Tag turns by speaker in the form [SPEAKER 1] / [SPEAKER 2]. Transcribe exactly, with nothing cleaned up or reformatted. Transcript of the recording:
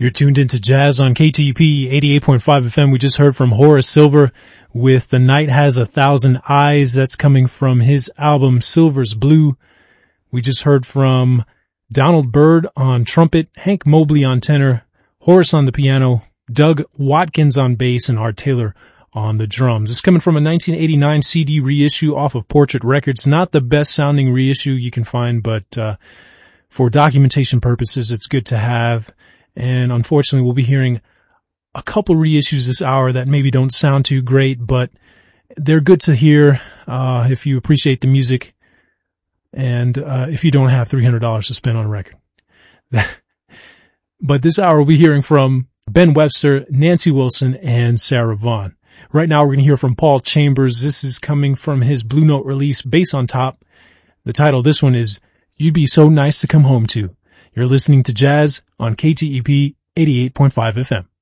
[SPEAKER 1] You're tuned into Jazz on K T E P eighty-eight point five F M. We just heard from Horace Silver with The Night Has a Thousand Eyes. That's coming from his album Silver's Blue. We just heard from Donald Byrd on trumpet, Hank Mobley on tenor, Horace on the piano, Doug Watkins on bass, and Art Taylor on the drums. It's coming from a nineteen eighty-nine C D reissue off of Portrait Records. Not the best sounding reissue you can find, but uh for documentation purposes, it's good to have. And unfortunately, we'll be hearing a couple reissues this hour that maybe don't sound too great, but they're good to hear uh if you appreciate the music and uh if you don't have three hundred dollars to spend on a record. But this hour, we'll be hearing from Ben Webster, Nancy Wilson, and Sarah Vaughan. Right now, we're going to hear from Paul Chambers. This is coming from his Blue Note release, Bass on Top. The title of this one is You'd Be So Nice to Come Home To. You're listening to Jazz on K T E P eighty-eight point five F M.